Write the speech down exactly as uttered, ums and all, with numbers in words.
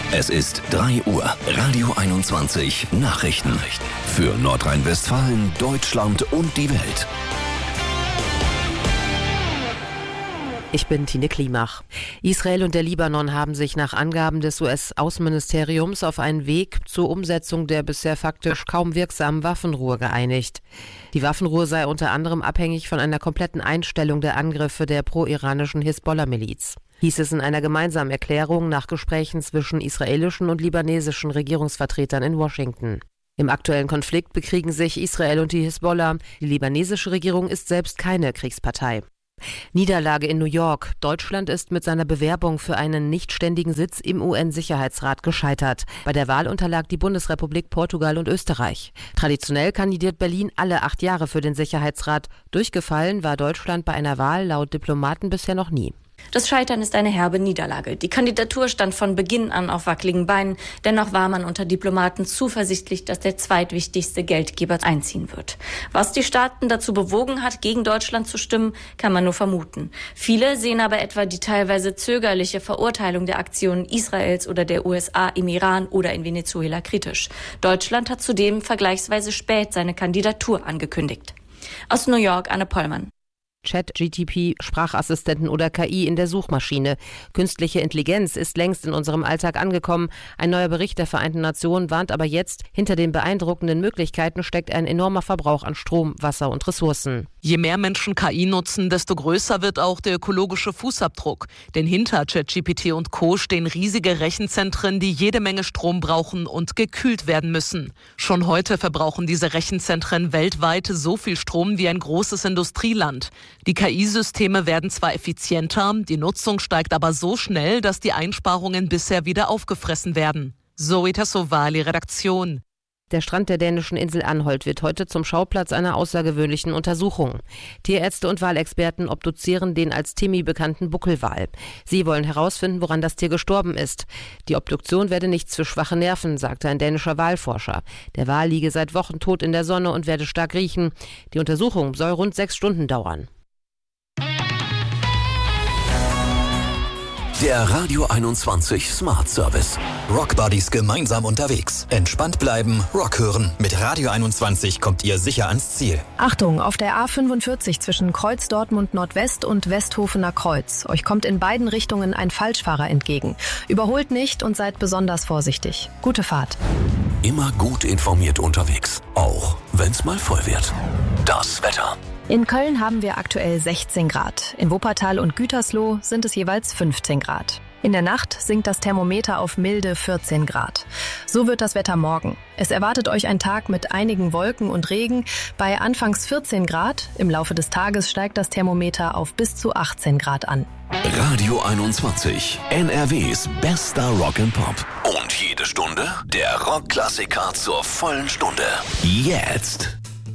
Es ist drei Uhr. Radio einundzwanzig Nachrichten. Für Nordrhein-Westfalen, Deutschland und die Welt. Ich bin Tine Klimach. Israel und der Libanon haben sich nach Angaben des U S-Außenministeriums auf einen Weg zur Umsetzung der bisher faktisch kaum wirksamen Waffenruhe geeinigt. Die Waffenruhe sei unter anderem abhängig von einer kompletten Einstellung der Angriffe der pro-iranischen Hisbollah-Miliz. Hieß es in einer gemeinsamen Erklärung nach Gesprächen zwischen israelischen und libanesischen Regierungsvertretern in Washington. Im aktuellen Konflikt bekriegen sich Israel und die Hisbollah. Die libanesische Regierung ist selbst keine Kriegspartei. Niederlage in New York. Deutschland ist mit seiner Bewerbung für einen nichtständigen Sitz im U N-Sicherheitsrat gescheitert. Bei der Wahl unterlag die Bundesrepublik Portugal und Österreich. Traditionell kandidiert Berlin alle acht Jahre für den Sicherheitsrat. Durchgefallen war Deutschland bei einer Wahl laut Diplomaten bisher noch nie. Das Scheitern ist eine herbe Niederlage. Die Kandidatur stand von Beginn an auf wackeligen Beinen. Dennoch war man unter Diplomaten zuversichtlich, dass der zweitwichtigste Geldgeber einziehen wird. Was die Staaten dazu bewogen hat, gegen Deutschland zu stimmen, kann man nur vermuten. Viele sehen aber etwa die teilweise zögerliche Verurteilung der Aktionen Israels oder der U S A im Iran oder in Venezuela kritisch. Deutschland hat zudem vergleichsweise spät seine Kandidatur angekündigt. Aus New York, Anne Pollmann. Chat G P T, Sprachassistenten oder K I in der Suchmaschine. Künstliche Intelligenz ist längst in unserem Alltag angekommen. Ein neuer Bericht der Vereinten Nationen warnt aber jetzt, hinter den beeindruckenden Möglichkeiten steckt ein enormer Verbrauch an Strom, Wasser und Ressourcen. Je mehr Menschen K I nutzen, desto größer wird auch der ökologische Fußabdruck. Denn hinter Chat G P T und Co. stehen riesige Rechenzentren, die jede Menge Strom brauchen und gekühlt werden müssen. Schon heute verbrauchen diese Rechenzentren weltweit so viel Strom wie ein großes Industrieland. Die K I-Systeme werden zwar effizienter, die Nutzung steigt aber so schnell, dass die Einsparungen bisher wieder aufgefressen werden. Zoe Tassovali, Redaktion. Der Strand der dänischen Insel Anholt wird heute zum Schauplatz einer außergewöhnlichen Untersuchung. Tierärzte und Walexperten obduzieren den als Timmy bekannten Buckelwal. Sie wollen herausfinden, woran das Tier gestorben ist. Die Obduktion werde nichts für schwache Nerven, sagte ein dänischer Walforscher. Der Wal liege seit Wochen tot in der Sonne und werde stark riechen. Die Untersuchung soll rund sechs Stunden dauern. Der Radio einundzwanzig Smart Service. Rockbuddies gemeinsam unterwegs. Entspannt bleiben, Rock hören. Mit Radio einundzwanzig kommt ihr sicher ans Ziel. Achtung, auf der A fünfundvierzig zwischen Kreuz Dortmund Nordwest und Westhofener Kreuz. Euch kommt in beiden Richtungen ein Falschfahrer entgegen. Überholt nicht und seid besonders vorsichtig. Gute Fahrt. Immer gut informiert unterwegs. Auch wenn's mal voll wird. Das Wetter. In Köln haben wir aktuell sechzehn Grad. In Wuppertal und Gütersloh sind es jeweils fünfzehn Grad. In der Nacht sinkt das Thermometer auf milde vierzehn Grad. So wird das Wetter morgen. Es erwartet euch ein Tag mit einigen Wolken und Regen. Bei anfangs vierzehn Grad, im Laufe des Tages steigt das Thermometer auf bis zu achtzehn Grad an. Radio einundzwanzig, N R Ws bester Rock and Pop. Und jede Stunde der Rockklassiker zur vollen Stunde. Jetzt.